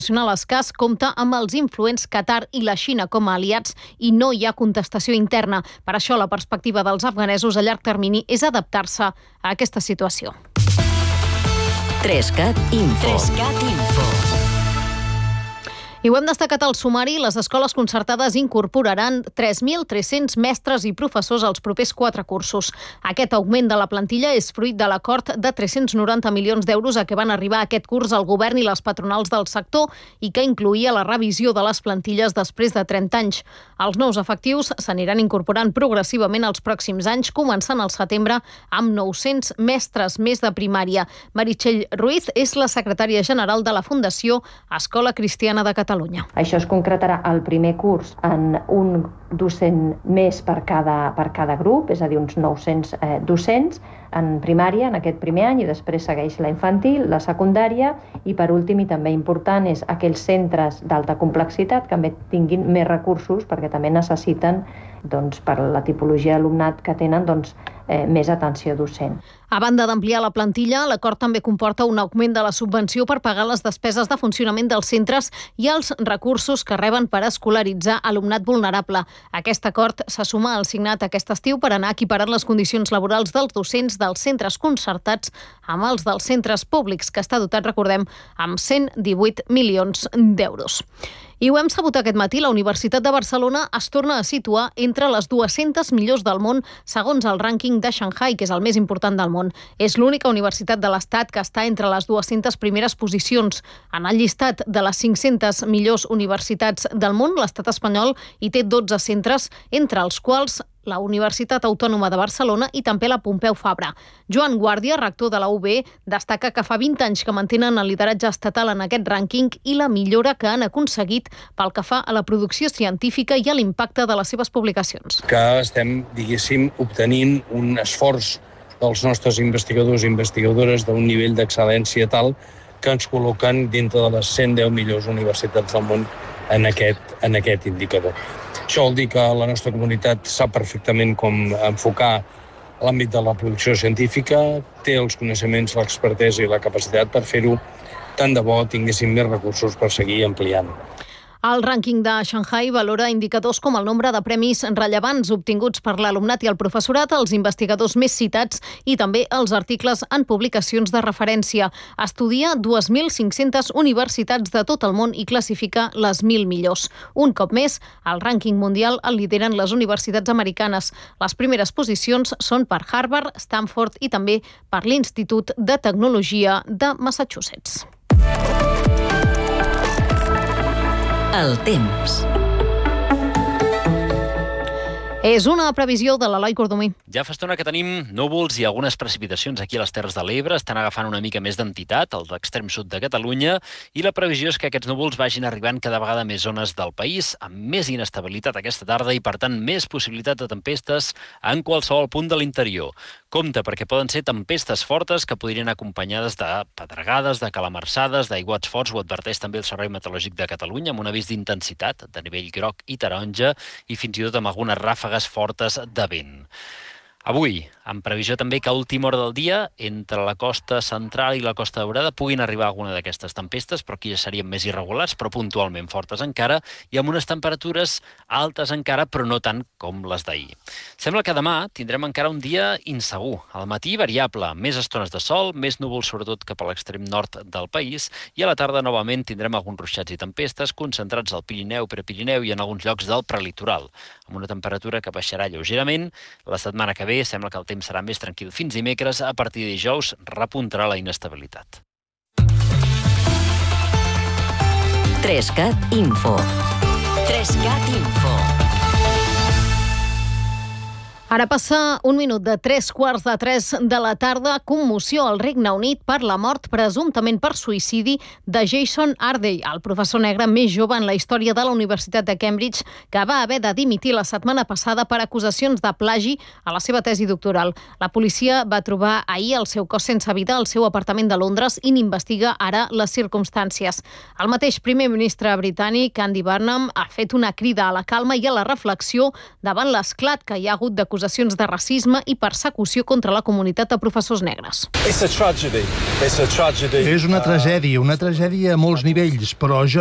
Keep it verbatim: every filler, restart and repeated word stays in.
escàs compta amb els influents Qatar i la Xina com a aliats i no hi ha contestació interna. Per això la perspectiva dels afganesos a llarg termini és adaptar-se a aquesta situació. tres cat Info. tres cat Info. I ho hem destacat al sumari, les escoles concertades incorporaran tres mil tres-cents mestres i professors als propers quatre cursos. Aquest augment de la plantilla és fruit de l'acord de tres-cents noranta milions d'euros a què van arribar aquest curs el govern i les patronals del sector i que incloïa la revisió de les plantilles després de trenta anys. Els nous efectius s'aniran incorporant progressivament els pròxims anys, començant al setembre amb nou-cents mestres més de primària. Meritxell Ruiz és la secretària general de la Fundació Escola Cristiana de Catalunya. Catalunya. Això es concretarà al primer curs en un docent més per cada, per cada grup, és a dir, uns nou-cents eh, docents en primària en aquest primer any i després segueix la infantil, la secundària i per últim i també important és aquells centres d'alta complexitat que també tinguin més recursos perquè també necessiten doncs, per la tipologia d'alumnat que tenen doncs, eh, més atenció docent. A banda d'ampliar la plantilla, l'acord també comporta un augment de la subvenció per pagar les despeses de funcionament dels centres i els recursos que reben per escolaritzar alumnat vulnerable. Aquest acord se suma al signat aquest estiu per anar equiparant les condicions laborals dels docents dels centres concertats amb els dels centres públics, que està dotat, recordem, amb cent divuit milions d'euros. I ho hem sabut aquest matí, la Universitat de Barcelona es torna a situar entre les dues-centes millors del món segons el rànquing de Shanghai, que és el més important del món. És l'única universitat de l'Estat que està entre les dues-centes primeres posicions. En el llistat de les cinc-centes millors universitats del món, l'Estat espanyol hi té dotze centres, entre els quals la Universitat Autònoma de Barcelona i també la Pompeu Fabra. Joan Guàrdia, rector de la U B, destaca que fa vint anys que mantenen el lideratge estatal en aquest rànquing i la millora que han aconseguit pel que fa a la producció científica i a l'impacte de les seves publicacions. Que estem, diguéssim, obtenint un esforç dels nostres investigadors i investigadores d'un nivell d'excel·lència tal que ens col·loquen dintre de les cent deu millors universitats del món en aquest, en aquest indicador. Això vol dir que la nostra comunitat sap perfectament com enfocar l'àmbit de la producció científica, té els coneixements, l'expertesa i la capacitat per fer-ho, tant de bo tinguéssim més recursos per seguir ampliant. El rànquing de Shanghai valora indicadors com el nombre de premis rellevants obtinguts per l'alumnat i el professorat, els investigadors més citats i també els articles en publicacions de referència. Estudia dos mil cinc-centes universitats de tot el món i classifica les mil millors. Un cop més, el rànquing mundial el lideren les universitats americanes. Les primeres posicions són per Harvard, Stanford i també per l'Institut de Tecnologia de Massachusetts. El temps. És una previsió de l'Eloi Cordomí. Ja fa estona que tenim núvols i algunes precipitacions aquí a les Terres de l'Ebre. Estan agafant una mica més d'entitat, al l'extrem sud de Catalunya, i la previsió és que aquests núvols vagin arribant cada vegada a més zones del país, amb més inestabilitat aquesta tarda i, per tant, més possibilitat de tempestes en qualsevol punt de l'interior. Compte, perquè poden ser tempestes fortes que podrien acompanyades de pedregades, de calamarsades, d'aiguats forts. Ho adverteix també el Servei Meteorològic de Catalunya, amb un avís d'intensitat de nivell groc i taronja i fins i tot amb algunes ràfegues fortes de vent. Avui, en previsió també que a última hora del dia, entre la costa central i la costa daurada, puguin arribar alguna d'aquestes tempestes, però aquí ja serien més irregulars, però puntualment fortes encara, i amb unes temperatures altes encara, però no tant com les d'ahir. Sembla que demà tindrem encara un dia insegur. Al matí variable, més estones de sol, més núvols sobretot cap a l'extrem nord del país, i a la tarda novament tindrem alguns ruixats i tempestes concentrats al Pirineu, Prepirineu i en alguns llocs del prelitoral, amb una temperatura que baixarà lleugerament. La setmana que ve sembla que el temps serà més tranquil fins dimecres. A partir de dijous repuntarà la inestabilitat. tres cat Info. tres cat Info. Ara passa un minut de tres quarts de tres de la tarda. Commoció al Regne Unit per la mort presumptament per suïcidi de Jason Ardey, el professor negre més jove en la història de la Universitat de Cambridge, que va haver de dimitir la setmana passada per acusacions de plagi a la seva tesi doctoral. La policia va trobar ahir el seu cos sense vida al seu apartament de Londres i n'investiga ara les circumstàncies. El mateix primer ministre britànic, Andy Burnham, ha fet una crida a la calma i a la reflexió davant l'esclat que hi ha hagut d'acusacions acusacions de racisme i persecució contra la comunitat de professors negres. És una tragèdia, una tragèdia a molts nivells, però jo